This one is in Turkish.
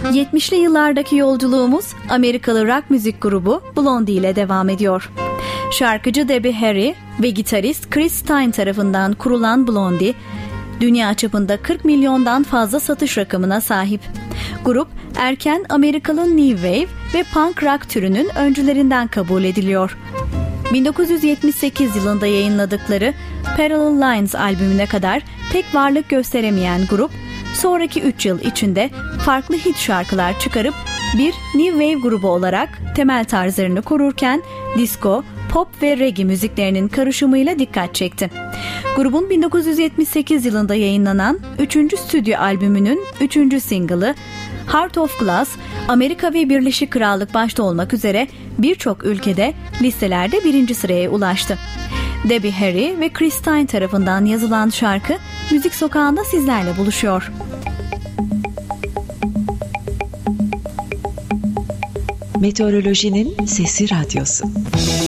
70'li yıllardaki yolculuğumuz Amerikalı rock müzik grubu Blondie ile devam ediyor. Şarkıcı Debbie Harry ve gitarist Chris Stein tarafından kurulan Blondie, dünya çapında 40 milyondan fazla satış rakamına sahip. Grup, erken Amerikalı New Wave ve Punk Rock türünün öncülerinden kabul ediliyor. 1978 yılında yayınladıkları Parallel Lines albümüne kadar pek varlık gösteremeyen grup, sonraki 3 yıl içinde farklı hit şarkılar çıkarıp bir New Wave grubu olarak temel tarzlarını kururken disco, pop ve reggae müziklerinin karışımıyla dikkat çekti. Grubun 1978 yılında yayınlanan 3. stüdyo albümünün 3. single'ı Heart of Glass, Amerika ve Birleşik Krallık başta olmak üzere birçok ülkede listelerde 1. sıraya ulaştı. Debbie Harry ve Chris Stein tarafından yazılan şarkı Müzik Sokağı'nda sizlerle buluşuyor. Meteorolojinin Sesi Radyosu.